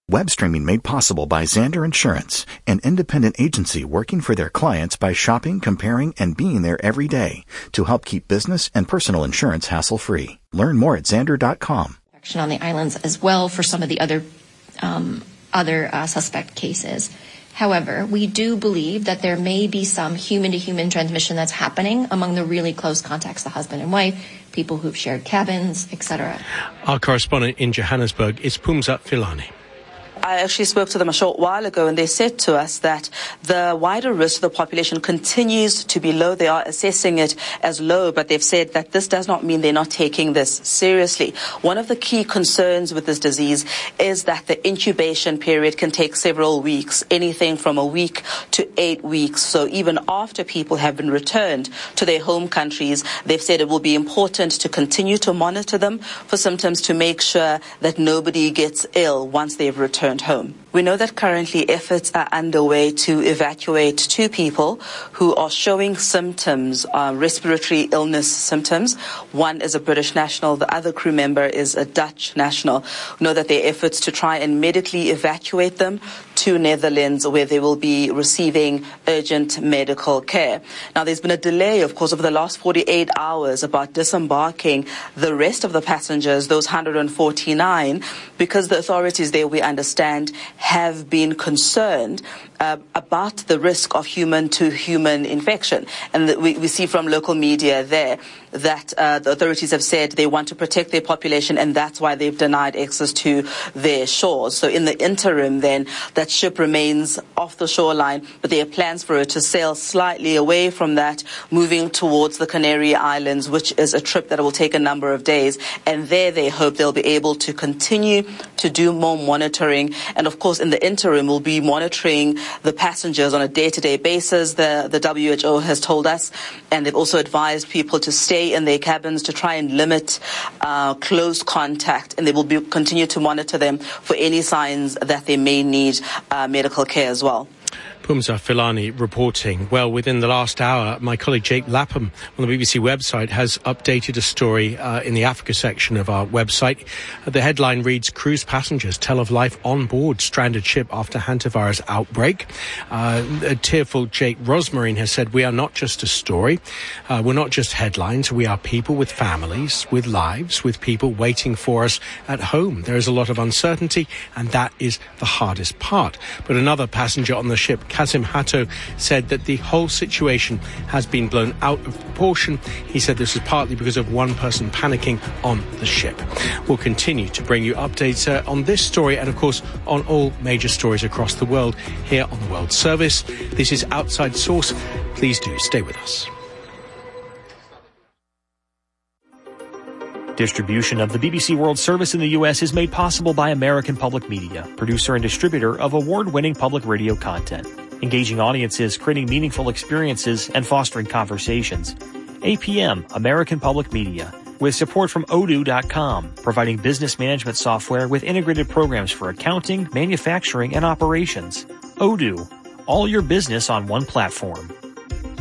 Web streaming made possible by Xander Insurance, an independent agency working for their clients by shopping, comparing, and being there every day to help keep business and personal insurance hassle-free. Learn more at Xander.com. On the islands as well for some of the other suspect cases. However, we do believe that there may be some human-to-human transmission that's happening among the really close contacts, the husband and wife, people who've shared cabins, etc. Our correspondent in Johannesburg is Phumza Filani. I actually spoke to them a short while ago, and they said to us that the wider risk to the population continues to be low. They are assessing it as low, but they've said that this does not mean they're not taking this seriously. One of the key concerns with this disease is that the incubation period can take several weeks, anything from a week to 8 weeks. So even after people have been returned to their home countries, they've said it will be important to continue to monitor them for symptoms to make sure that nobody gets ill once they've returned home. We know that currently efforts are underway to evacuate 2 people who are showing symptoms, respiratory illness symptoms. One is a British national, the other crew member is a Dutch national. We know that there are efforts to try and medically evacuate them to Netherlands, where they will be receiving urgent medical care. Now, there's been a delay, of course, over the last 48 hours about disembarking the rest of the passengers, those 149, because the authorities there, we understand, have been concerned about the risk of human-to-human infection. And we see from local media there that the authorities have said they want to protect their population, and that's why they've denied access to their shores. So in the interim, then, that ship remains off the shoreline, but there are plans for it to sail slightly away from that, moving towards the Canary Islands, which is a trip that will take a number of days. And there they hope they'll be able to continue to do more monitoring. And of course, in the interim, we'll be monitoring the passengers on a day-to-day basis, the WHO has told us, and they've also advised people to stay in their cabins to try and limit close contact, and they will continue to monitor them for any signs that they may need medical care as well. Phumza Filani reporting. Well, within the last hour, my colleague Jake Lapham on the BBC website has updated a story in the Africa section of our website. The headline reads, Cruise passengers tell of life on board stranded ship after hantavirus outbreak. A tearful Jake Rosmarine has said, we are not just a story. We're not just headlines. We are people with families, with lives, with people waiting for us at home. There is a lot of uncertainty, and that is the hardest part. But another passenger on the ship, Kazim Hatto, said that the whole situation has been blown out of proportion. He said this was partly because of one person panicking on the ship. We'll continue to bring you updates on this story and, of course, on all major stories across the world here on the World Service. This is Outside Source. Please do stay with us. Distribution of the BBC World Service in the U.S. is made possible by American Public Media, producer and distributor of award-winning public radio content, engaging audiences, creating meaningful experiences, and fostering conversations. APM, American Public Media, with support from Odoo.com, providing business management software with integrated programs for accounting, manufacturing, and operations. Odoo, all your business on one platform.